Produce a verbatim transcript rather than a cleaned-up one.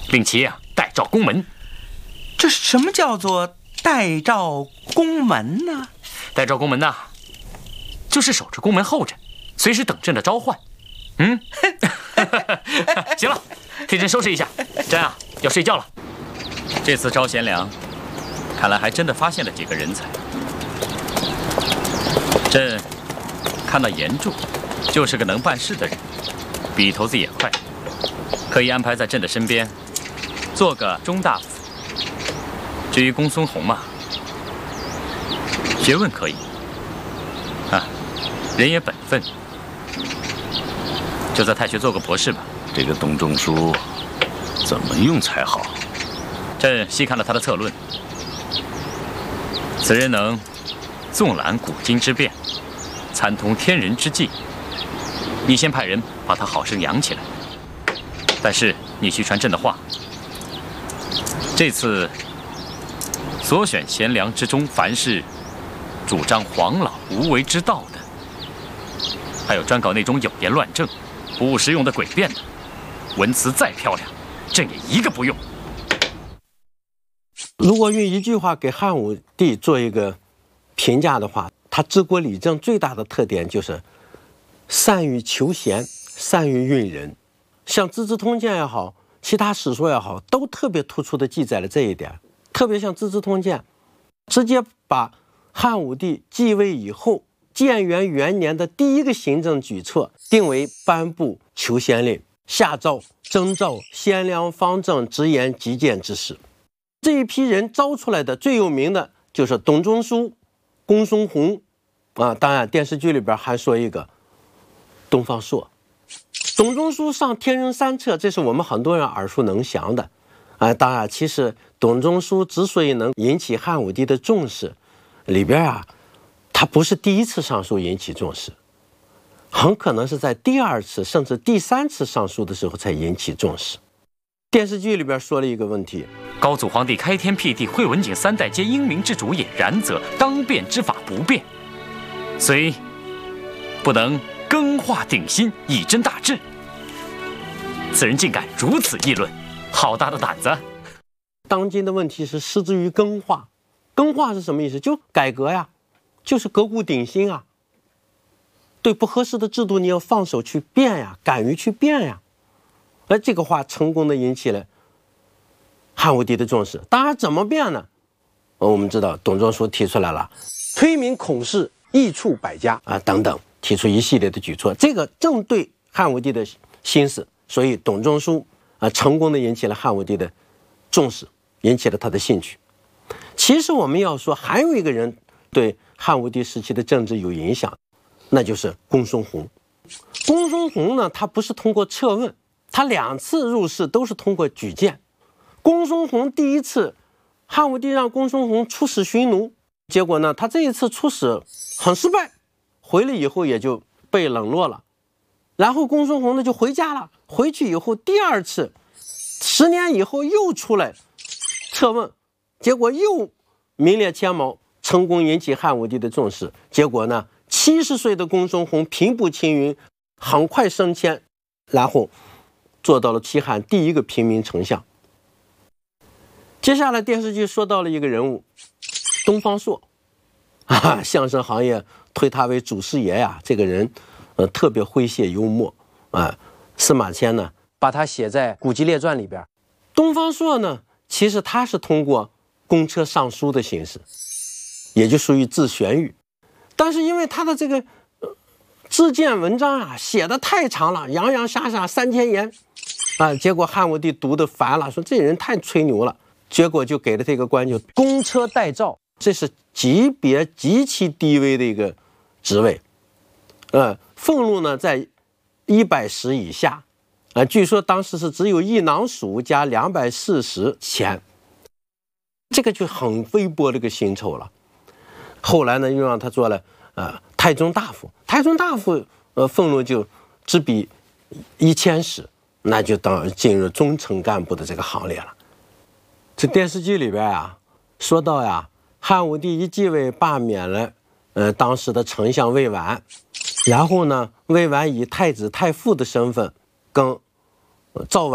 令其啊代召宫门。 这什么叫做代召宫门呢？ 代召宫门呐，就是守着宫门候着，随时等朕的召唤。嗯，行了，替朕收拾一下，朕啊要睡觉了。这次招贤良，看来还真的发现了几个人才。朕看到严柱就是个能办事的人，笔头子也快，可以安排在朕的身边，做个中大夫。至于公孙弘嘛，学问可以，啊，人也本分，就在太学做个博士吧。 这个董仲舒怎么用才好？ 朕细看了他的策论，此人能纵览古今之变，参通天人之际。你先派人把他好生养起来，但是你去传朕的话，这次所选贤良之中，凡是主张黄老无为之道的，还有专搞那种有言乱政、不务实用的诡辩的，文辞再漂亮，朕也一个不用。 如果用一句话给汉武帝做一个评价的话，他治国理政最大的特点就是善于求贤，善于运人。像《资治通鉴》也好，其他史书也好，都特别突出的记载了这一点。特别像《资治通鉴》，直接把汉武帝继位以后建元元年的第一个行政举措定为颁布求贤令，下诏征召贤良方正直言极谏之士。这一批人招出来的最有名的就是董仲舒、公孙弘啊，当然电视剧里边还说一个东方朔。董仲舒上天人三策，这是我们很多人耳熟能详的啊。当然，其实董仲舒之所以能引起汉武帝的重视，里边啊，他不是第一次上书引起重视，很可能是在第二次甚至第三次上书的时候才引起重视。电视剧里边说了一个问题： 高祖皇帝开天辟地，惠文景三代皆英明之主也，然则当变之法不变，虽不能更化鼎新，以真大治。此人竟敢如此议论，好大的胆子！ 当今的问题是失之于更化。更化是什么意思？就改革呀，就是革故鼎新啊。对不合适的制度，你要放手去变呀，敢于去变呀。而这个话成功的引起了汉武帝的重视。当然，怎么变呢？我们知道董仲舒提出来了，推民孔氏，益处百家啊等等，提出一系列的举措，这个正对汉武帝的心思。所以董仲舒啊，成功的引起了汉武帝的重视，引起了他的兴趣。其实我们要说，还有一个人对汉武帝时期的政治有影响，那就是公孙弘。公孙弘呢，他不是通过策问，他两次入仕都是通过举荐。公孙弘第一次，汉武帝让公孙弘出使匈奴，结果呢，他这一次出使很失败，回来以后也就被冷落了。然后公孙弘呢就回家了，回去以后第二次，十年以后又出来策问，结果又名列前茅，成功引起汉武帝的重视。结果呢，七十岁的公孙弘平步青云，很快升迁，然后做到了西汉第一个平民丞相。接下来电视剧说到了一个人物，东方朔啊，相声行业推他为祖师爷呀。这个人呃特别诙谐幽默啊。司马迁呢把他写在《古籍列传》里边。东方朔呢，其实他是通过公车上书的形式，也就属于自玄语。但是因为他的这个、呃、自荐文章啊写的太长了，洋洋洒洒三千言啊，结果汉武帝读得烦了，说这人太吹牛了，结果就给了这个官，就公车代诏，这是级别极其低微的一个职位，呃，俸禄呢在一百石以下，啊、呃，据说当时是只有一囊黍加两百四十钱，这个就很微薄的一个薪酬了。后来呢，又让他做了呃太中大夫，太中大夫呃俸禄就只比一千石，那就当进入中层干部的这个行列了。这电视剧里边啊，说到呀，汉武帝一继位罢免了呃当时的丞相魏绾，然后呢，魏绾以太子太傅的身份跟赵绾